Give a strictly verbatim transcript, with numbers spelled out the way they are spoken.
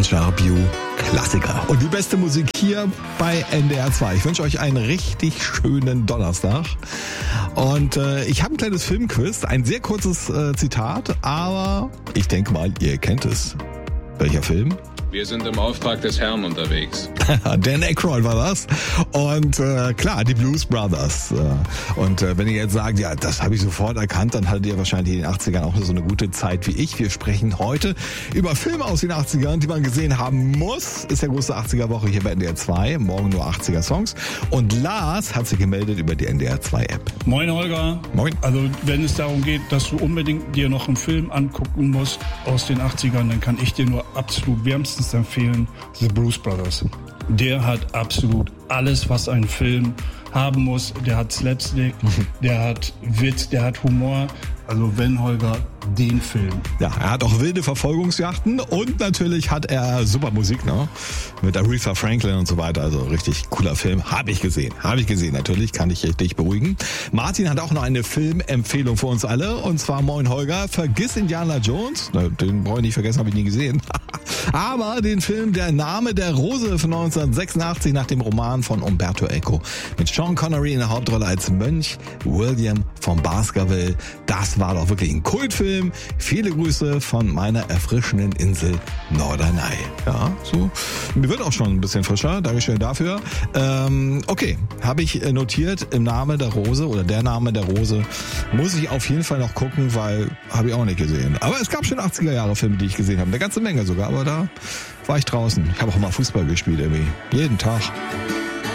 Punch-Up You Klassiker. Und die beste Musik hier bei N D R zwei. Ich wünsche euch einen richtig schönen Donnerstag. Und äh, ich habe ein kleines Filmquiz, ein sehr kurzes äh, Zitat, aber ich denke mal, ihr kennt es. Welcher Film? Wir sind im Auftrag des Herrn unterwegs. Dan Aykroyd war das. Und äh, klar, die Blues Brothers. Und äh, wenn ihr jetzt sagt, ja, das habe ich sofort erkannt, dann hattet ihr wahrscheinlich in den achtzigern auch so eine gute Zeit wie ich. Wir sprechen heute über Filme aus den achtzigern, die man gesehen haben muss. Ist ja große achtziger-Woche hier bei N D R zwei. Morgen nur achtziger-Songs. Und Lars hat sich gemeldet über die N D R zwei App. Moin Holger. Moin. Also wenn es darum geht, dass du unbedingt dir noch einen Film angucken musst aus den achtzigern, dann kann ich dir nur absolut wärmstens empfehlen, The Blues Brothers. Der hat absolut alles, was ein Film haben muss. Der hat Slapstick, der hat Witz, der hat Humor. Also wenn, Holger, den Film. Ja, er hat auch wilde Verfolgungsjachten und natürlich hat er super Musik, ne? Mit Aretha Franklin und so weiter. Also richtig cooler Film. Habe ich gesehen. Habe ich gesehen. Natürlich kann ich dich beruhigen. Martin hat auch noch eine Filmempfehlung für uns alle. Und zwar, moin Holger, vergiss Indiana Jones. Na, den brauche ich nicht vergessen, habe ich nie gesehen. Aber den Film Der Name der Rose von neunzehnhundertsechsundachtzig nach dem Roman von Umberto Eco. Mit Sean Connery in der Hauptrolle als Mönch, William von Baskerville. Das war doch wirklich ein Kultfilm. Viele Grüße von meiner erfrischenden Insel Norderney. Ja, so. Mir wird auch schon ein bisschen frischer. Dankeschön dafür. Ähm, okay, habe ich notiert. Im Namen der Rose oder Der Name der Rose muss ich auf jeden Fall noch gucken, weil habe ich auch nicht gesehen. Aber es gab schon achtziger-Jahre-Filme, die ich gesehen habe. Eine ganze Menge sogar, aber da war ich draußen. Ich habe auch mal Fußball gespielt irgendwie. Jeden Tag.